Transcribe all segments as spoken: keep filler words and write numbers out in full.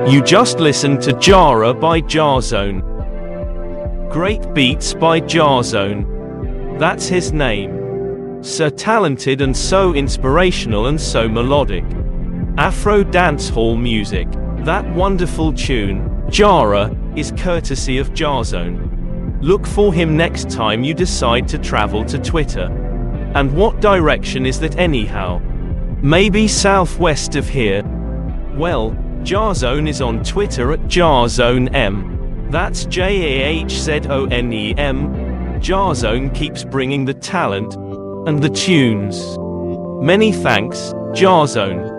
You just listened to Jara by Jarzone. Great beats by Jarzone. That's his name. So talented and so inspirational and so melodic. Afro dancehall music. That wonderful tune, Jara, is courtesy of Jarzone. Look for him next time you decide to travel to Twitter. And what direction is that anyhow? Maybe southwest of here? Well, Jarzone is on Twitter at JarzoneM. That's J A H Z O N E M. Jarzone keeps bringing the talent and the tunes. Many thanks, Jarzone.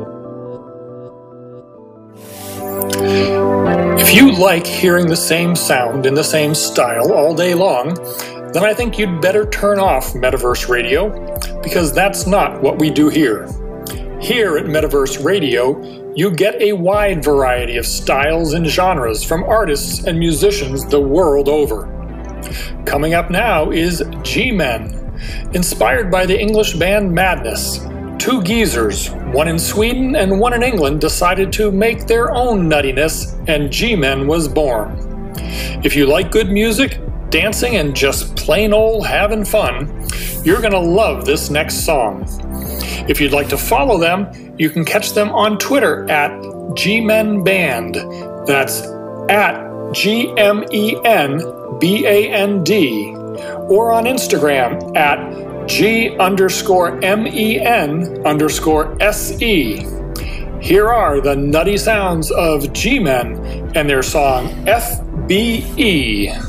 If you like hearing the same sound in the same style all day long, then I think you'd better turn off Metaverse Radio, because that's not what we do here. Here at Metaverse Radio, you get a wide variety of styles and genres from artists and musicians the world over. Coming up now is G-Men. Inspired by the English band Madness, two geezers, one in Sweden and one in England, decided to make their own nuttiness, and G-Men was born. If you like good music, dancing, and just plain old having fun, you're gonna love this next song. If you'd like to follow them, you can catch them on Twitter at G-Men Band. That's at G M E N B A N D. Or on Instagram at G underscore M-E-N underscore S-E. Here are the nutty sounds of G-Men and their song F B E.